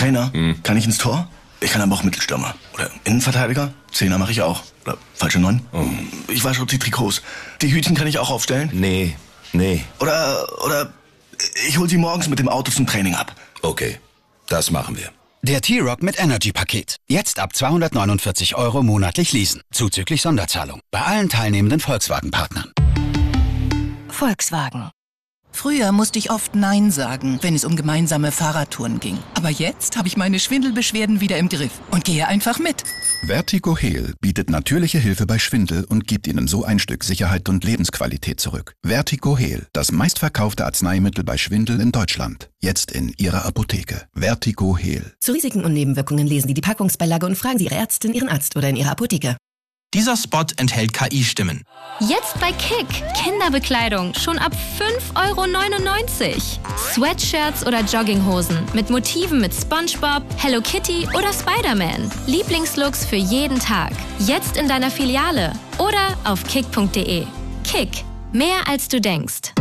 Trainer, kann ich ins Tor? Ich kann aber auch Mittelstürmer. Oder Innenverteidiger? Zehner mache ich auch. Oder falsche 9? Ich wasche die Trikots. Die Hütchen kann ich auch aufstellen? Nee. Oder ich hol sie morgens mit dem Auto zum Training ab. Okay, das machen wir. Der T-Rock mit Energy-Paket. Jetzt ab 249 € monatlich leasen. Zuzüglich Sonderzahlung. Bei allen teilnehmenden Volkswagen-Partnern. Volkswagen. Früher musste ich oft Nein sagen, wenn es um gemeinsame Fahrradtouren ging. Aber jetzt habe ich meine Schwindelbeschwerden wieder im Griff und gehe einfach mit. VertigoHeal bietet natürliche Hilfe bei Schwindel und gibt Ihnen so ein Stück Sicherheit und Lebensqualität zurück. VertigoHeal, das meistverkaufte Arzneimittel bei Schwindel in Deutschland. Jetzt in Ihrer Apotheke. VertigoHeal. Zu Risiken und Nebenwirkungen lesen Sie die Packungsbeilage und fragen Sie Ihre Ärztin, Ihren Arzt oder in Ihrer Apotheke. Dieser Spot enthält KI-Stimmen. Jetzt bei Kick. Kinderbekleidung schon ab 5,99 €. Sweatshirts oder Jogginghosen mit Motiven mit SpongeBob, Hello Kitty oder Spider-Man. Lieblingslooks für jeden Tag. Jetzt in deiner Filiale oder auf kick.de. Kick. Mehr als du denkst.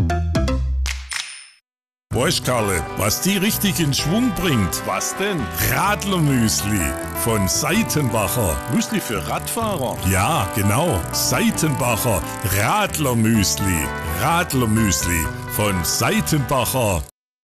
Weißt Karle, was die richtig in Schwung bringt? Was denn? Radlermüsli von Seitenbacher. Müsli für Radfahrer? Ja, genau. Seitenbacher Radlermüsli. Radlermüsli von Seitenbacher.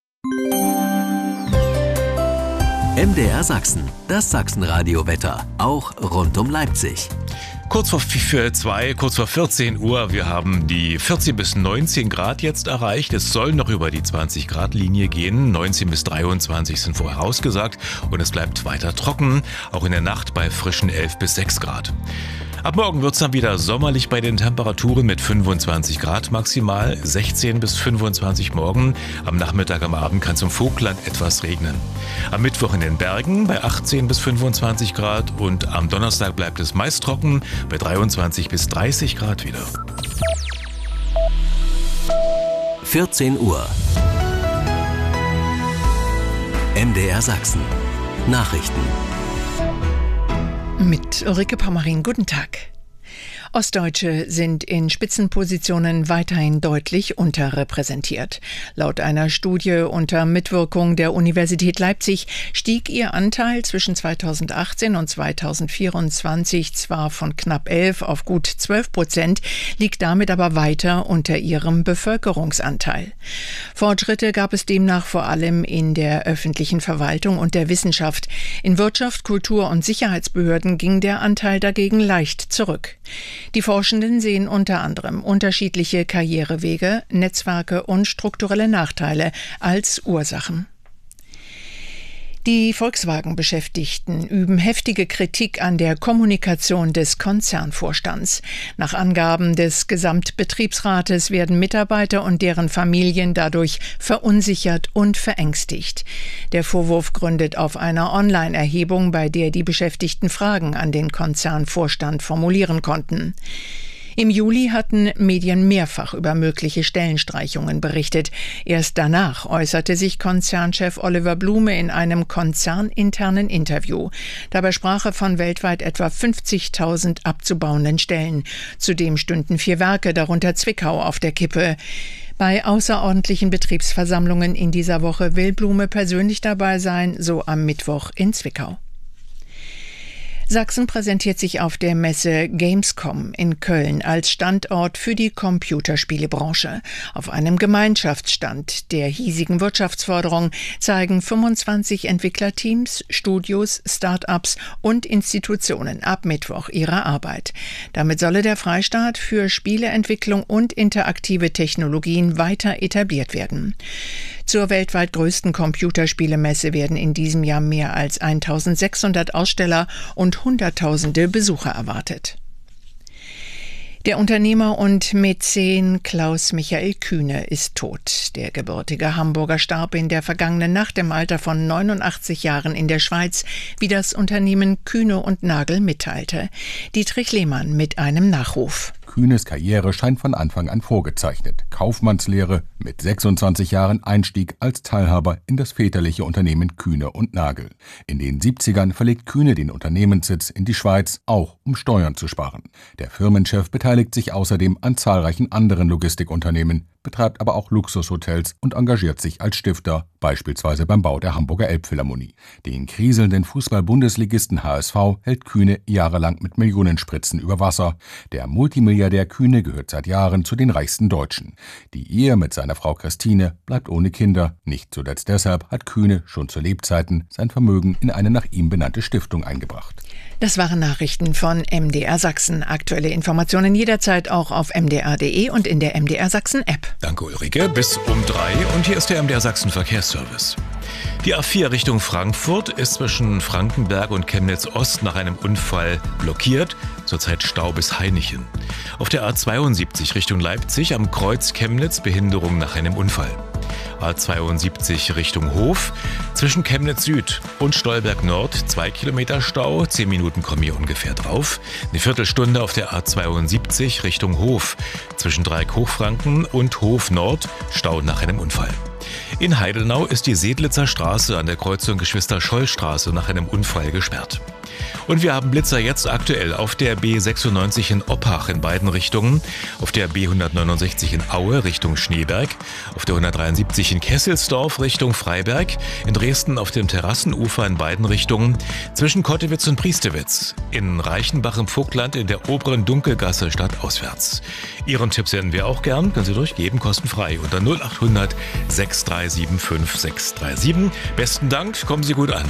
MDR Sachsen, das Sachsenradio-Wetter, auch rund um Leipzig. Kurz vor 14 Uhr, wir haben die 14 bis 19 Grad jetzt erreicht. Es soll noch über die 20 Grad Linie gehen. 19 bis 23 sind vorausgesagt und es bleibt weiter trocken, auch in der Nacht bei frischen 11 bis 6 Grad. Ab morgen wird es dann wieder sommerlich bei den Temperaturen mit 25 Grad maximal, 16 bis 25 morgen. Am Nachmittag, am Abend kann es im Vogtland etwas regnen. Am Mittwoch in den Bergen bei 18 bis 25 Grad und am Donnerstag bleibt es meist trocken bei 23 bis 30 Grad wieder. 14 Uhr. MDR Sachsen. Nachrichten. Mit Ulrike Pommerin, guten Tag. Ostdeutsche sind in Spitzenpositionen weiterhin deutlich unterrepräsentiert. Laut einer Studie unter Mitwirkung der Universität Leipzig stieg ihr Anteil zwischen 2018 und 2024 zwar von knapp 11 auf gut 12%, liegt damit aber weiter unter ihrem Bevölkerungsanteil. Fortschritte gab es demnach vor allem in der öffentlichen Verwaltung und der Wissenschaft. In Wirtschaft, Kultur und Sicherheitsbehörden ging der Anteil dagegen leicht zurück. Die Forschenden sehen unter anderem unterschiedliche Karrierewege, Netzwerke und strukturelle Nachteile als Ursachen. Die Volkswagen-Beschäftigten üben heftige Kritik an der Kommunikation des Konzernvorstands. Nach Angaben des Gesamtbetriebsrates werden Mitarbeiter und deren Familien dadurch verunsichert und verängstigt. Der Vorwurf gründet auf einer Online-Erhebung, bei der die Beschäftigten Fragen an den Konzernvorstand formulieren konnten. Im Juli hatten Medien mehrfach über mögliche Stellenstreichungen berichtet. Erst danach äußerte sich Konzernchef Oliver Blume in einem konzerninternen Interview. Dabei sprach er von weltweit etwa 50.000 abzubauenden Stellen. Zudem stünden 4 Werke, darunter Zwickau, auf der Kippe. Bei außerordentlichen Betriebsversammlungen in dieser Woche will Blume persönlich dabei sein, so am Mittwoch in Zwickau. Sachsen präsentiert sich auf der Messe Gamescom in Köln als Standort für die Computerspielebranche. Auf einem Gemeinschaftsstand der hiesigen Wirtschaftsförderung zeigen 25 Entwicklerteams, Studios, Start-ups und Institutionen ab Mittwoch ihre Arbeit. Damit solle der Freistaat für Spieleentwicklung und interaktive Technologien weiter etabliert werden. Zur weltweit größten Computerspielemesse werden in diesem Jahr mehr als 1.600 Aussteller und Hunderttausende Besucher erwartet. Der Unternehmer und Mäzen Klaus Michael Kühne ist tot. Der gebürtige Hamburger starb in der vergangenen Nacht im Alter von 89 Jahren in der Schweiz, wie das Unternehmen Kühne und Nagel mitteilte. Dietrich Lehmann mit einem Nachruf. Kühnes Karriere scheint von Anfang an vorgezeichnet. Kaufmannslehre, mit 26 Jahren Einstieg als Teilhaber in das väterliche Unternehmen Kühne und Nagel. In den 70ern verlegt Kühne den Unternehmenssitz in die Schweiz, auch um Steuern zu sparen. Der Firmenchef beteiligt sich außerdem an zahlreichen anderen Logistikunternehmen, betreibt aber auch Luxushotels und engagiert sich als Stifter beispielsweise beim Bau der Hamburger Elbphilharmonie. Den kriselnden Fußball-Bundesligisten HSV hält Kühne jahrelang mit Millionenspritzen über Wasser. Der Multimilliardär Kühne gehört seit Jahren zu den reichsten Deutschen. Die Ehe mit seiner Frau Christine bleibt ohne Kinder. Nicht zuletzt deshalb hat Kühne schon zu Lebzeiten sein Vermögen in eine nach ihm benannte Stiftung eingebracht. Das waren Nachrichten von MDR Sachsen. Aktuelle Informationen jederzeit auch auf mdr.de und in der MDR Sachsen App. Danke Ulrike, bis um 3 und hier ist der MDR Sachsen Verkehrsservice. Die A4 Richtung Frankfurt ist zwischen Frankenberg und Chemnitz Ost nach einem Unfall blockiert, zurzeit Stau bis Hainichen. Auf der A72 Richtung Leipzig am Kreuz Chemnitz Behinderung nach einem Unfall. A72 Richtung Hof, zwischen Chemnitz Süd und Stolberg Nord 2 Kilometer Stau, 10 Minuten kommen hier ungefähr drauf. Eine Viertelstunde auf der A72 Richtung Hof, zwischen Dreieck-Hochfranken und Hof Nord, Stau nach einem Unfall. In Heidenau ist die Sedlitzer Straße an der Kreuzung Geschwister-Scholl-Straße nach einem Unfall gesperrt. Und wir haben Blitzer jetzt aktuell auf der B96 in Oppach in beiden Richtungen, auf der B169 in Aue Richtung Schneeberg, auf der 173 in Kesselsdorf Richtung Freiberg, in Dresden auf dem Terrassenufer in beiden Richtungen, zwischen Kottewitz und Priestewitz, in Reichenbach im Vogtland in der oberen Dunkelgasse stadtauswärts. Ihren Tipp senden wir auch gern, können Sie durchgeben, kostenfrei unter 0800 637 5637. Besten Dank, kommen Sie gut an.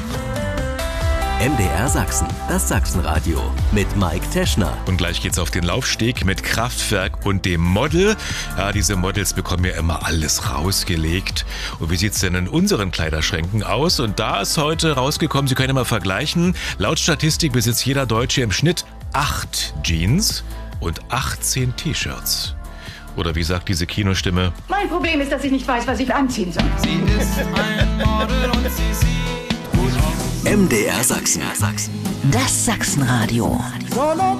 MDR Sachsen, das Sachsenradio mit Mike Teschner. Und gleich geht's auf den Laufsteg mit Kraftwerk und dem Model. Ja, diese Models bekommen ja immer alles rausgelegt. Und wie sieht's denn in unseren Kleiderschränken aus? Und da ist heute rausgekommen, Sie können mal vergleichen, laut Statistik besitzt jeder Deutsche im Schnitt 8 Jeans und 18 T-Shirts. Oder wie sagt diese Kinostimme? Mein Problem ist, dass ich nicht weiß, was ich anziehen soll. Sie ist ein Model und sie sieht gut aus. MDR Sachsen. Das Sachsenradio.